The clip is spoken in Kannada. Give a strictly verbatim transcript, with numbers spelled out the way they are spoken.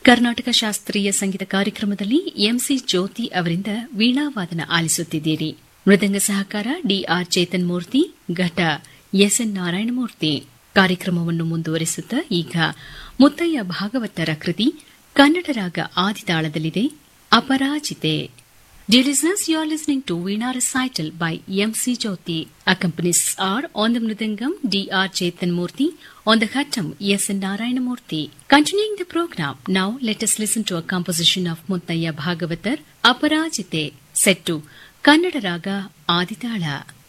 ಕರ್ನಾಟಕ ಶಾಸ್ತ್ರೀಯ ಸಂಗೀತ ಕಾರ್ಯಕ್ರಮದಲ್ಲಿ ಎಂಸಿ ಜ್ಯೋತಿ ಅವರಿಂದ ವೀಣಾವಾದನ ಆಲಿಸುತ್ತಿದ್ದೀರಿ. ಮೃದಂಗ ಸಹಕಾರ ಡಿಆರ್ ಚೇತನ್ ಮೂರ್ತಿ, ಘಟ ಎಸ್ಎನ್ ನಾರಾಯಣಮೂರ್ತಿ. ಕಾರ್ಯಕ್ರಮವನ್ನು ಮುಂದುವರಿಸುತ್ತಾ ಈಗ ಮುತ್ತಯ್ಯ ಭಾಗವತರ ಕೃತಿ ಕನ್ನಡ ರಾಗ ಆದಿತಾಳದಲ್ಲಿದೆ, Aparajite. Dear listeners, you are listening to Veena Recital by M C Jyoti. Accompanists are on the Mridangam D R Chetan Murthy, on the Ghattam S N Narayana Murthy. Continuing the program, now let us listen to a composition of Muttaya Bhagavatar, Aparajite, set to Kannada Raga Aditala.